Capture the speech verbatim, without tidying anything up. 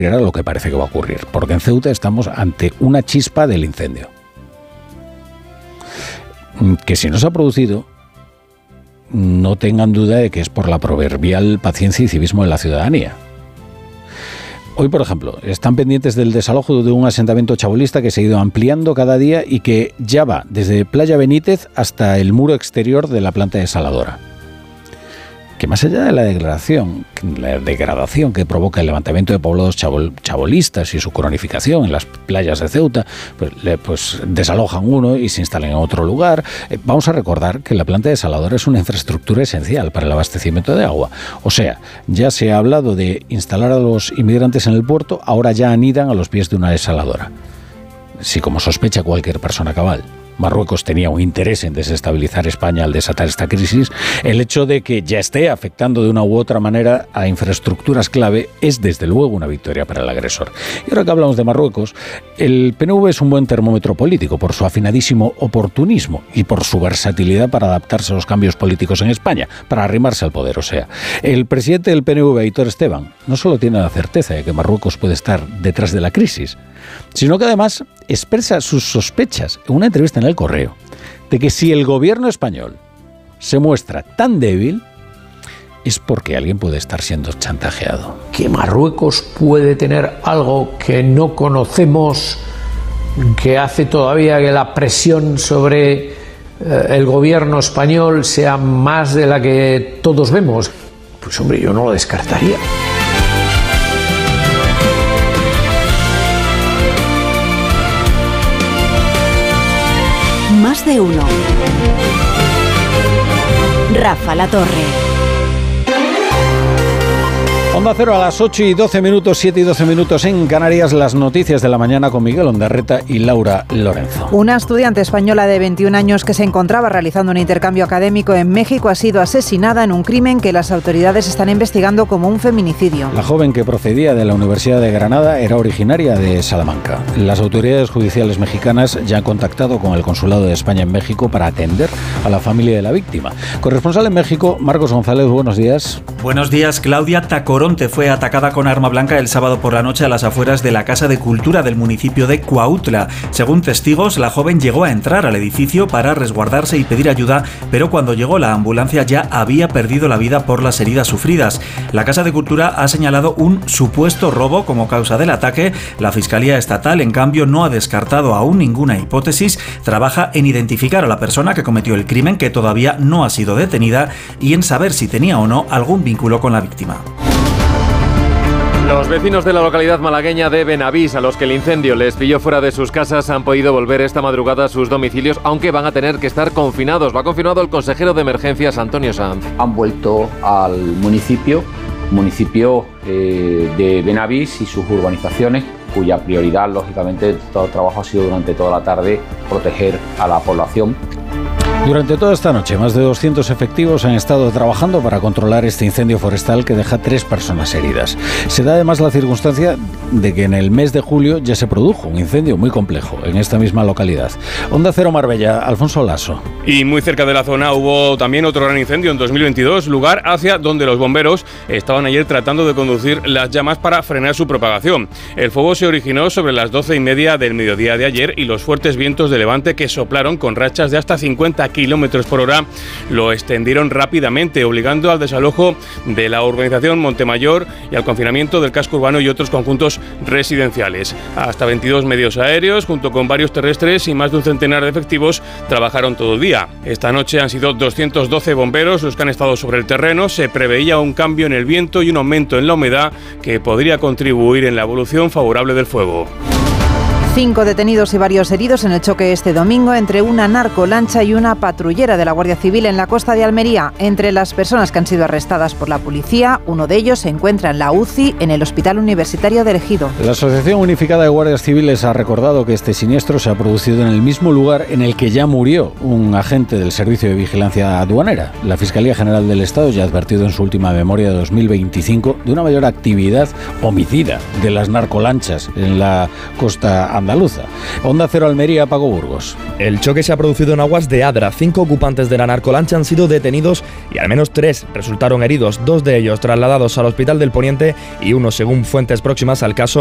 era lo que parece que va a ocurrir, porque en Ceuta estamos ante una chispa del incendio, que si no se ha producido, no tengan duda de que es por la proverbial paciencia y civismo de la ciudadanía. Hoy, por ejemplo, están pendientes del desalojo de un asentamiento chabolista que se ha ido ampliando cada día y que ya va desde Playa Benítez hasta el muro exterior de la planta desaladora. Que más allá de la degradación, la degradación que provoca el levantamiento de poblados chabol, chabolistas y su cronificación en las playas de Ceuta, pues, le, pues desalojan uno y se instalan en otro lugar. Eh, vamos a recordar que la planta desaladora es una infraestructura esencial para el abastecimiento de agua. O sea, ya se ha hablado de instalar a los inmigrantes en el puerto, ahora ya anidan a los pies de una desaladora. Si como sospecha cualquier persona cabal, Marruecos tenía un interés en desestabilizar España al desatar esta crisis, el hecho de que ya esté afectando de una u otra manera a infraestructuras clave es desde luego una victoria para el agresor. Y ahora que hablamos de Marruecos, el P N V es un buen termómetro político por su afinadísimo oportunismo y por su versatilidad para adaptarse a los cambios políticos en España, para arrimarse al poder. O sea, el presidente del P N V, Aitor Esteban, no solo tiene la certeza de que Marruecos puede estar detrás de la crisis, sino que además expresa sus sospechas en una entrevista en El Correo de que si el gobierno español se muestra tan débil es porque alguien puede estar siendo chantajeado. Que Marruecos puede tener algo que no conocemos, que hace todavía que la presión sobre eh, el gobierno español sea más de la que todos vemos. Pues hombre, yo no lo descartaría. Más de uno. Rafa La Torre. Onda Cero a las ocho y doce minutos, siete y doce minutos en Canarias, las noticias de la mañana con Miguel Ondarreta y Laura Lorenzo. Una estudiante española de veintiún años que se encontraba realizando un intercambio académico en México ha sido asesinada en un crimen que las autoridades están investigando como un feminicidio. La joven, que procedía de la Universidad de Granada, era originaria de Salamanca. Las autoridades judiciales mexicanas ya han contactado con el Consulado de España en México para atender a la familia de la víctima. Corresponsal en México, Marcos González, buenos días. Buenos días. Claudia Tacoronte fue atacada con arma blanca el sábado por la noche a las afueras de la Casa de Cultura del municipio de Cuautla. Según testigos, la joven llegó a entrar al edificio para resguardarse y pedir ayuda, pero cuando llegó la ambulancia ya había perdido la vida por las heridas sufridas. La Casa de Cultura ha señalado un supuesto robo como causa del ataque. La Fiscalía Estatal, en cambio, no ha descartado aún ninguna hipótesis. Trabaja en identificar a la persona que cometió el crimen, que todavía no ha sido detenida, y en saber si tenía o no algún vínculo con la víctima. Los vecinos de la localidad malagueña de Benavís, a los que el incendio les pilló fuera de sus casas, han podido volver esta madrugada a sus domicilios, aunque van a tener que estar confinados. Lo ha confirmado el consejero de Emergencias, Antonio Sanz. Han vuelto al municipio, municipio eh, de Benavís y sus urbanizaciones, cuya prioridad, lógicamente, de todo el trabajo ha sido durante toda la tarde proteger a la población. Durante toda esta noche, más de doscientos efectivos han estado trabajando para controlar este incendio forestal que deja tres personas heridas. Se da además la circunstancia de que en el mes de julio ya se produjo un incendio muy complejo en esta misma localidad. Onda Cero Marbella, Alfonso Lasso. Y muy cerca de la zona hubo también otro gran incendio en dos mil veintidós, lugar hacia donde los bomberos estaban ayer tratando de conducir las llamas para frenar su propagación. El fuego se originó sobre las doce y media del mediodía de ayer y los fuertes vientos de levante que soplaron con rachas de hasta cincuenta kilómetros por hora lo extendieron rápidamente, obligando al desalojo de la urbanización Montemayor y al confinamiento del casco urbano y otros conjuntos residenciales. Hasta veintidós medios aéreos, junto con varios terrestres y más de un centenar de efectivos, trabajaron todo el día. Esta noche han sido doscientos doce bomberos los que han estado sobre el terreno. Se preveía un cambio en el viento y un aumento en la humedad que podría contribuir en la evolución favorable del fuego. Cinco detenidos y varios heridos en el choque este domingo entre una narcolancha y una patrullera de la Guardia Civil en la costa de Almería. Entre las personas que han sido arrestadas por la policía, uno de ellos se encuentra en la U C I en el Hospital Universitario de Ejido. La Asociación Unificada de Guardias Civiles ha recordado que este siniestro se ha producido en el mismo lugar en el que ya murió un agente del Servicio de Vigilancia Aduanera. La Fiscalía General del Estado ya ha advertido en su última memoria de dos mil veinticinco de una mayor actividad homicida de las narcolanchas en la costa andaluza. Onda Cero Almería, Paco Burgos. El choque se ha producido en aguas de Adra. Cinco ocupantes de la narcolancha han sido detenidos y al menos tres resultaron heridos, dos de ellos trasladados al Hospital del Poniente y uno, según fuentes próximas al caso,